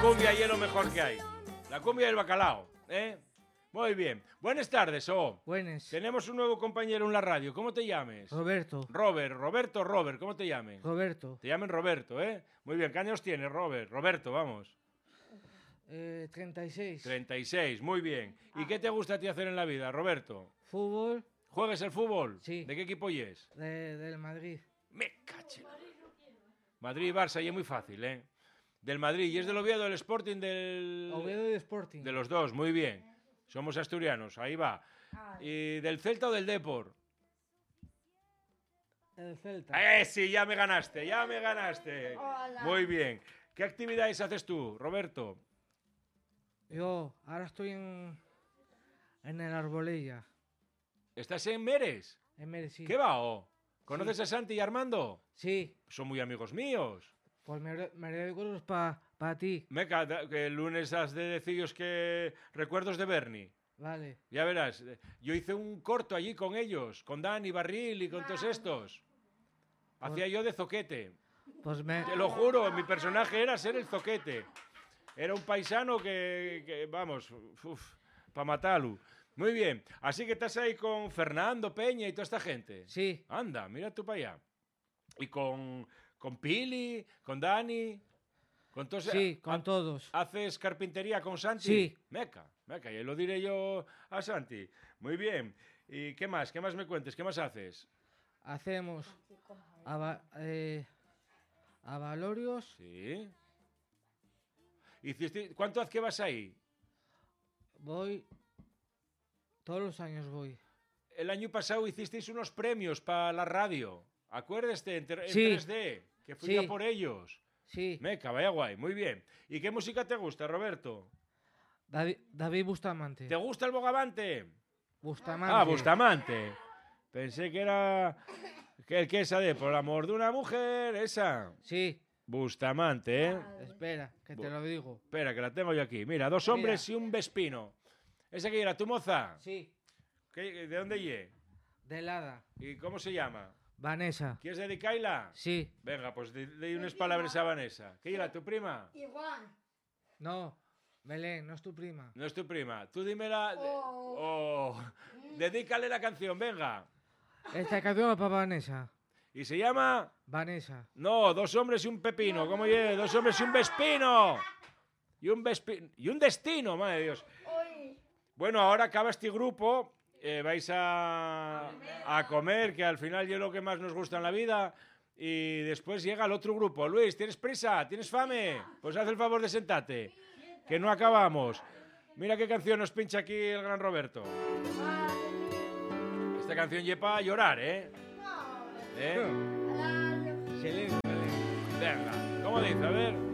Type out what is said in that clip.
cumbia y es lo mejor que hay. La cumbia y el bacalao, ¿eh? Muy bien. Buenas tardes, Buenas. Tenemos un nuevo compañero en la radio. ¿Cómo te llames? Roberto. Robert, ¿cómo te llames? Roberto. Te llamen Roberto, ¿eh? Muy bien. ¿Qué años tienes, Roberto, vamos. 36. 36, muy bien. ¿Y qué te gusta a ti hacer en la vida, Roberto? Fútbol. ¿Juegas el fútbol? Sí. ¿De qué equipo es? Del Madrid. Me caché. Madrid y Barça, y es muy fácil, ¿eh? Del Madrid. ¿Y es del Oviedo, del Sporting, del...? Oviedo y Sporting. De los dos, muy bien. Somos asturianos, ahí va. ¿Y del Celta o del Depor? El Celta. Sí, ya me ganaste. Hola. Muy bien. ¿Qué actividades haces tú, Roberto? Yo ahora estoy en el Arbolella. ¿Estás en Meres? En Mereci. ¿Qué va, ¿Conoces a Santi y Armando? Sí. Son muy amigos míos. Pues me recuerdos para ti. Meca, que el lunes has de deciros que recuerdos de Bernie. Vale. Ya verás. Yo hice un corto allí con ellos, con Dani Barril y con todos estos. Hacía yo de zoquete. Pues Te lo juro, mi personaje era ser el zoquete. Era un paisano que vamos, para matarlo. Muy bien. Así que estás ahí con Fernando Peña y toda esta gente. Sí. Anda, mira tú para allá. Y con Pili, con Dani, con todos. Sí, con todos. ¿Haces carpintería con Santi? Sí. Meca, y lo diré yo a Santi. Muy bien. ¿Y qué más? ¿Qué más me cuentes? ¿Qué más haces? Hacemos avalorios. Sí. ¿Cuánto hace que vas ahí? Voy. Todos los años voy. El año pasado hicisteis unos premios para la radio. Acuérdate, en Sí. 3D, que fui Sí. a por ellos. Sí. Meca, vaya guay, muy bien. ¿Y qué música te gusta, Roberto? David Bustamante. ¿Te gusta el Bogavante? Bustamante. Ah, Bustamante. Pensé que era... que esa de Por el amor de una mujer, esa. Sí. Bustamante, ¿eh? Espera, que te lo digo. Espera, que la tengo yo aquí. Mira, dos hombres y un vespino. ¿Esa que era tu moza? Sí. ¿De dónde ye? De Lada. ¿Y cómo se llama? Vanessa. ¿Quieres dedicarla? Sí. Venga, pues di unas palabras a Vanessa. ¿Qué era tu prima? Igual. No. Belén, no es tu prima. No es tu prima. Tú dímela... Dedícale la canción, venga. Esta canción es para Vanessa. ¿Y se llama? Vanessa. No, dos hombres y un pepino. ¿Cómo ye? Dos hombres y un vespino. Y un destino, madre de Dios. Bueno, ahora acaba este grupo. Vais a comer, que al final es lo que más nos gusta en la vida. Y después llega el otro grupo. Luis, ¿tienes prisa? ¿Tienes fame? Pues haz el favor de sentarte, que no acabamos. Mira qué canción nos pincha aquí el gran Roberto. Esta canción lleva a llorar, ¿eh? Silencio. Venga, ¿cómo dice? A ver.